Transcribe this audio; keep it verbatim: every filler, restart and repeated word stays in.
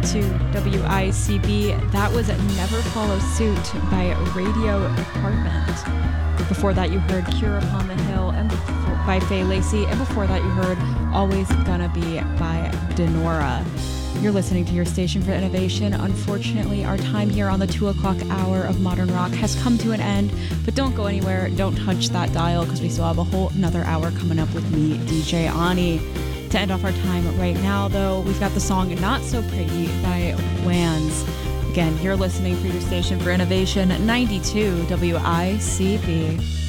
to W I C B. That was Never Follow Suit by Radio Department. Before that, you heard Cure Upon the Hill and before, by Faye Lacey. And before that, you heard Always Gonna Be by Denora. You're listening to your station for innovation. Unfortunately, our time here on the two o'clock hour of Modern Rock has come to an end, but don't go anywhere. Don't touch that dial because we still have a whole another hour coming up with me, D J Ani. To end off our time right now, though, we've got the song Not So Pretty by Wans. Again, you're listening for your station for innovation, ninety-two W I C B.